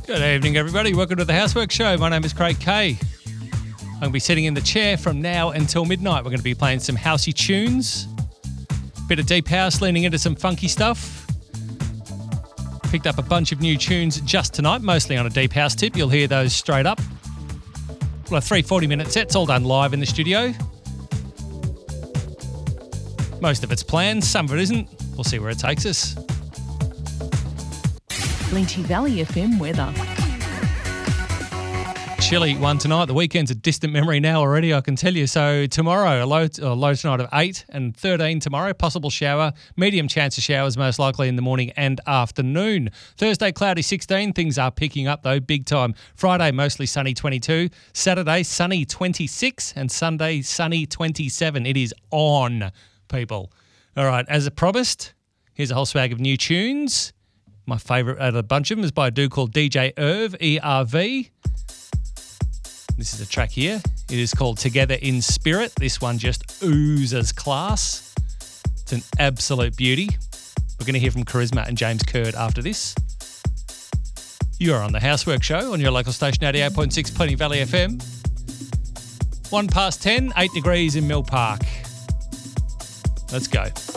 Good evening, everybody. Welcome to the Housework Show. My name is Craig Kay. I'm going to be sitting in the chair from now until midnight. We're going to be playing some housey tunes, bit of deep house, leaning into some funky stuff. Picked up a bunch of new tunes just tonight, mostly on a deep house tip. You'll hear those straight up. Well, 3 40-minute sets, all done live in the studio. Most of it's planned, some of it isn't. We'll see where it takes us. Flinty Valley FM weather. Chilly one tonight. The weekend's a distant memory now already, I can tell you. So tomorrow, a low tonight of 8 and 13 tomorrow. Possible shower. Medium chance of showers most likely in the morning and afternoon. Thursday, cloudy 16. Things are picking up though, big time. Friday, mostly sunny 22. Saturday, sunny 26. And Sunday, sunny 27. It is on, people. All right, as promised, here's a whole swag of new tunes. My favourite out of a bunch of them is by a dude called DJ Irv, E-R-V. This is a track here. It is called Together in Spirit. This one just oozes class. It's an absolute beauty. We're going to hear from Charisma and James Curd after this. You're on the Housework Show on your local station 88.6 Plenty Valley FM. 1 past 10, 8 degrees in Mill Park. Let's go.